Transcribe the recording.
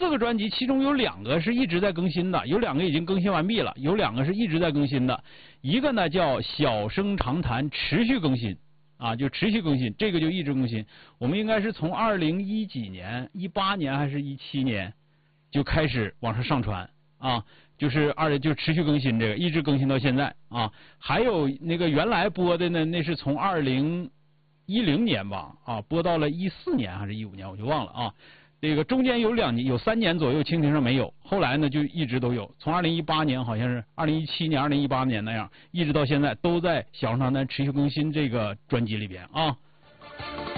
4个专辑，其中有2个是一直在更新的，有2个已经更新完毕了，有2个是一直在更新的。一个呢叫小声长谈持续更新啊，就持续更新，这个就一直更新。我们应该是从2010几年、18年还是17年就开始往上传啊，就持续更新，这个一直更新到现在啊。还有那个原来播的呢，那是从2010年吧啊，播到了14年还是15年，我就忘了啊。这个中间有3年左右蜻蜓上没有，后来呢就一直都有，从2018年好像是2017年、2018年那样，一直到现在都在小声长谈持续更新这个专辑里边啊。